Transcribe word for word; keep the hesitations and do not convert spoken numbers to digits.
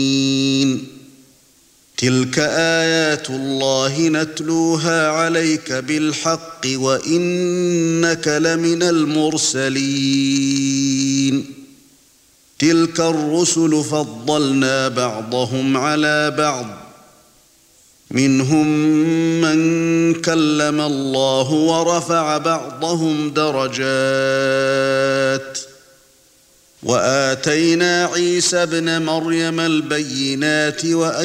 تِلْكَ آيَاتُ اللَّهِ نَتْلُوهَا عَلَيْكَ بِالْحَقِّ وَإِنَّكَ لَمِنَ الْمُرْسَلِينَ تِلْكَ الرُّسُلُ فَضَّلْنَا بَعْضَهُمْ عَلَى بَعْضٍ مِنْهُمْ مَنْ كَلَّمَ اللَّهُ وَرَفَعَ بَعْضَهُمْ دَرَجَاتٍ وَآتَيْنَا عِيسَى ابْنَ مَرْيَمَ الْبَيِّنَاتِ